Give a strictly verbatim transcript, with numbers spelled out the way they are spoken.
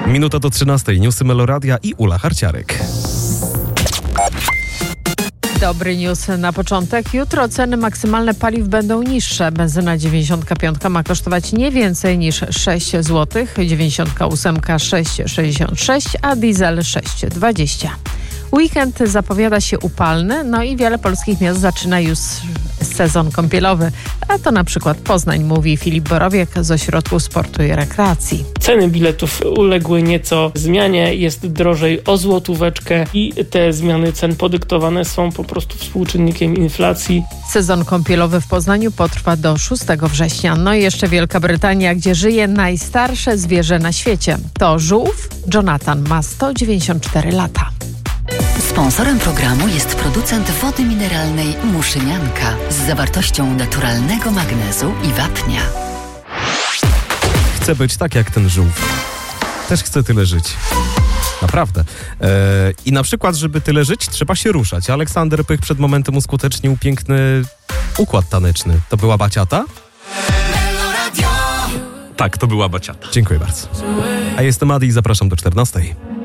Minuta do trzynastej. Newsy Meloradia i Ula Harciarek. Dobry news na początek. Jutro ceny maksymalne paliw będą niższe. Benzyna dziewięćdziesiątka piątka ma kosztować nie więcej niż sześć złotych, dziewięćdziesiątka ósemka sześć sześćdziesiąt sześć, a diesel sześć dwadzieścia. Weekend zapowiada się upalny, no i wiele polskich miast zaczyna już sezon kąpielowy. A to na przykład Poznań, mówi Filip Borowiek z Ośrodku Sportu i Rekreacji. Ceny biletów uległy nieco zmianie, jest drożej o złotóweczkę i te zmiany cen podyktowane są po prostu współczynnikiem inflacji. Sezon kąpielowy w Poznaniu potrwa do szóstego września. No i jeszcze Wielka Brytania, gdzie żyje najstarsze zwierzę na świecie. To żółw. Jonathan ma sto dziewięćdziesiąt cztery lata. Sponsorem programu jest producent wody mineralnej Muszynianka z zawartością naturalnego magnezu i wapnia. Chcę być tak jak ten żółw. Też chcę tyle żyć. Naprawdę. Eee, I na przykład, żeby tyle żyć, trzeba się ruszać. Aleksander Pych przed momentem uskutecznił piękny układ taneczny. To była baciata? Tak, to była baciata. Dziękuję bardzo. A jestem Adi i zapraszam do czternastej.